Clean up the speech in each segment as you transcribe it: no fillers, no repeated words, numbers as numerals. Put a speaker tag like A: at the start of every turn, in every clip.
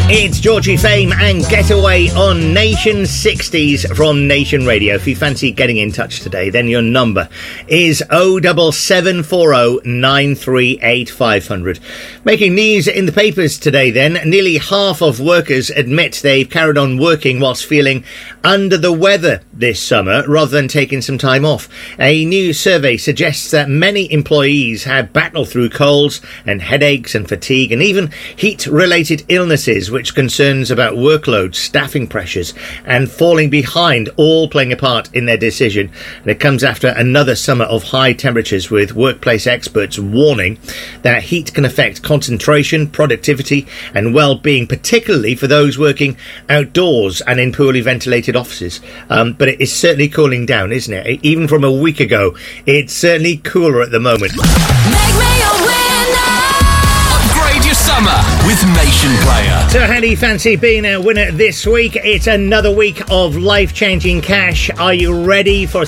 A: It's Georgie Fame and Getaway on Nation 60s from Nation Radio. If you fancy getting in touch today, then your number is 07740 938 500. Making news in the papers today then, nearly half of workers admit they've carried on working whilst feeling under the weather this summer rather than taking some time off. A new survey suggests that many employees have battled through colds and headaches and fatigue and even heat-related illnesses, which concerns about workload, staffing pressures and falling behind all playing a part in their decision. And it comes after another summer of high temperatures, with workplace experts warning that heat can affect concentration, productivity and well-being, particularly for those working outdoors and in poorly ventilated offices. But it is certainly cooling down, isn't it? Even from a week ago, it's certainly cooler at the moment.
B: Make me a winner.
C: Upgrade your summer with Nation Player.
A: So how do you fancy being a winner this week? It's another week of life-changing cash. Are you ready for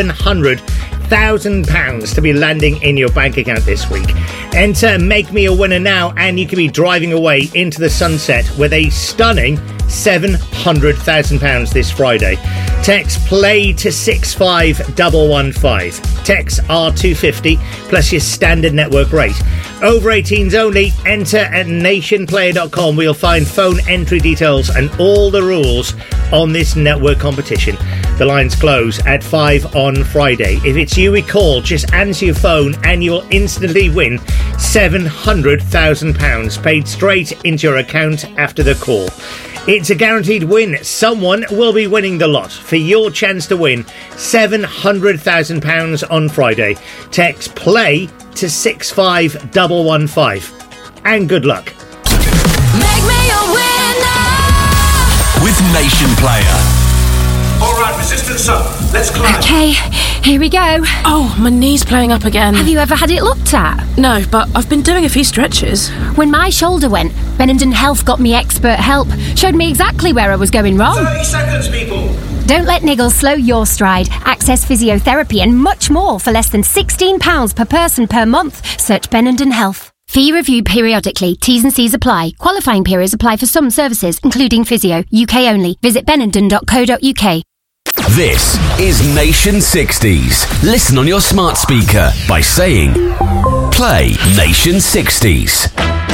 A: £700,000 to be landing in your bank account this week? Enter Make Me a Winner now and you can be driving away into the sunset with a stunning £700,000 this Friday. Text play to 65115. Text R250 plus your standard network rate. Over 18s only. Enter at nationplayer.com where you'll find phone entry details and all the rules on this network competition. The lines close at 5 on Friday. If it's you we call, just answer your phone and you'll instantly win £700,000 paid straight into your account after the call. It's a guaranteed win. Someone will be winning the lot. For your chance to win £700,000 on Friday, text play to 65115. And good luck.
B: Make me a winner.
C: With Nation Player.
D: All right, resistance up. Let's climb.
E: Okay, here we go.
F: Oh, my knee's playing up again.
E: Have you ever had it looked at?
F: No, but I've been doing a few stretches.
E: When my shoulder went, Benenden Health got me expert help. Showed me exactly where I was going wrong.
D: 30 seconds, people.
E: Don't let niggles slow your stride. Access physiotherapy and much more for less than £16 per person per month. Search Benenden Health. Fee reviewed periodically. T's and C's apply. Qualifying periods apply for some services, including physio. UK only. Visit benenden.co.uk.
C: This is Nation 60s. Listen on your smart speaker by saying, play Nation 60s.